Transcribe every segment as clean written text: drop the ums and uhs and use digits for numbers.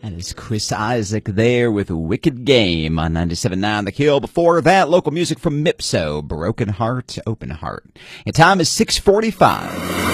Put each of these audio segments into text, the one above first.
And it's Chris Isaak there with Wicked Game on 97.9 The Kill. Before that, local music from Mipso, Broken Heart, Open Heart. And time is 6:45.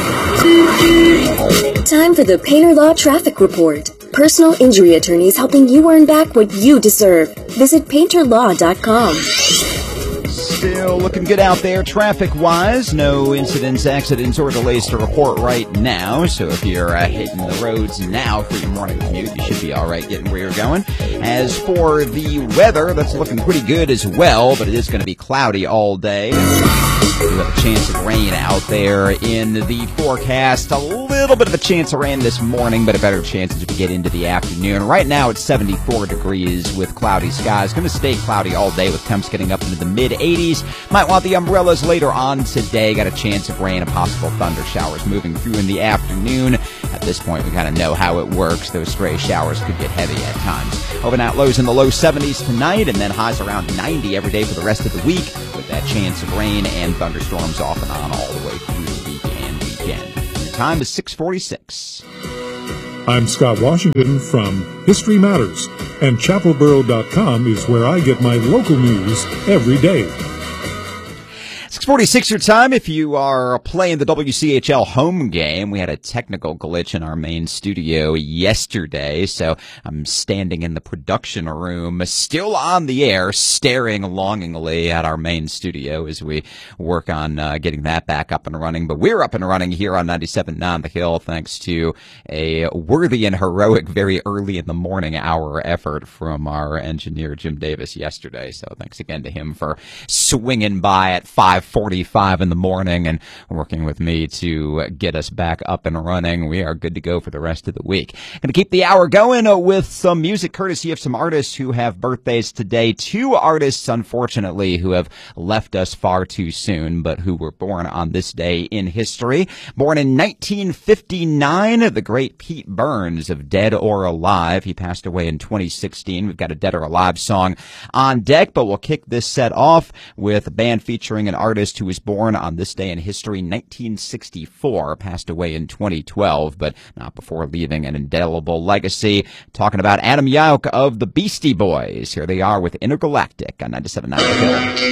Time for the Painter Law Traffic Report. Personal injury attorneys helping you earn back what you deserve. Visit painterlaw.com. Still looking good out there traffic-wise. No incidents, accidents, or delays to report right now. So if you're hitting the roads now for your morning commute, you should be all right getting where you're going. As for the weather, that's looking pretty good as well, but it is going to be cloudy all day. We have a chance of rain out there in the forecast. A little bit of a chance of rain this morning, but a better chance as we get into the afternoon. Right now it's 74 degrees with cloudy skies. Going to stay cloudy all day with temps getting up into the mid-80s. Might want the umbrellas later on today. Got a chance of rain and possible thunder showers moving through in the afternoon. At this point, we kind of know how it works. Those stray showers could get heavy at times. Overnight lows in the low 70s tonight, and then highs around 90 every day for the rest of the week, with that chance of rain and thunderstorms off and on all the way through the week and weekend. Your time is 6:46. I'm Scott Washington from History Matters, and chapelboro.com is where I get my local news every day. 6:46 your time. If you are playing the WCHL home game, we had a technical glitch in our main studio yesterday, so I'm standing in the production room, still on the air, staring longingly at our main studio as we work on getting that back up and running. But we're up and running here on 97.9 The Hill, thanks to a worthy and heroic, very early in the morning hour effort from our engineer Jim Davis yesterday. So thanks again to him for swinging by at 5:45 in the morning and working with me to get us back up and running. We are good to go for the rest of the week. Going to keep the hour going with some music courtesy of some artists who have birthdays today. Two artists, unfortunately, who have left us far too soon, but who were born on this day in history. Born in 1959, the great Pete Burns of Dead or Alive. He passed away in 2016. We've got a Dead or Alive song on deck, but we'll kick this set off with a band featuring an artist who was born on this day in history, 1964, passed away in 2012, but not before leaving an indelible legacy. Talking about Adam Yauch of the Beastie Boys. Here they are with Intergalactic on 97.9 The Hill.